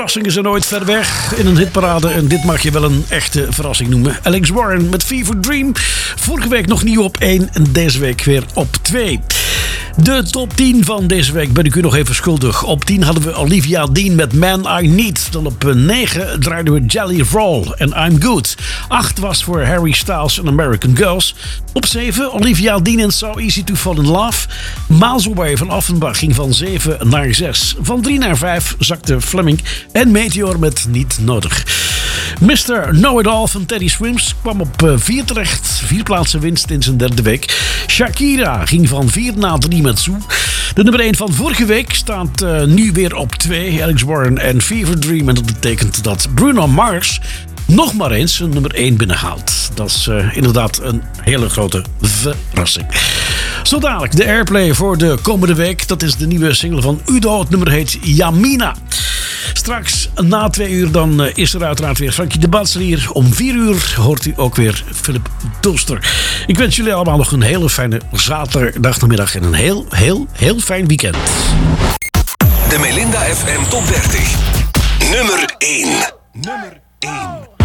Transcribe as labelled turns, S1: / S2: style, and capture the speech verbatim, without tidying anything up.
S1: verrassingen zijn nooit ver weg in een hitparade. En dit mag je wel een echte verrassing noemen. Alex Warren met Fever Dream. Vorige week nog nieuw op één en deze week weer op twee. De top tien van deze week ben ik u nog even schuldig. Op tien hadden we Olivia Dean met Man I Need. Dan op negen draaiden we Jelly Roll en I'm Good. acht was voor Harry Styles en American Girls. Op zeven Olivia Dean en So Easy to Fall in Love. Miles Away van Offenbach ging van zeven naar zes. Van drie naar vijf zakte Fleming en Meteor met Niet Nodig. mister Know It All van Teddy Swims kwam op vier terecht. Vier plaatsen winst in zijn derde week. Shakira ging van vier naar drie met Zoe. De nummer één van vorige week staat uh, nu weer op twee. Alex Warren en Fever Dream. En dat betekent dat Bruno Mars nog maar eens een nummer één binnenhaalt. Dat is uh, inderdaad een hele grote verrassing. Zo dadelijk de airplay voor de komende week. Dat is de nieuwe single van Udo. Het nummer heet Yamina. Straks na twee uur dan uh, is er uiteraard weer Frankie de Batser hier. Om vier uur hoort u ook weer Philip Dulster. Ik wens jullie allemaal nog een hele fijne zaterdagmiddag en een heel, heel, heel fijn weekend.
S2: De Melinda F M Top dertig. Nummer één. Nummer één.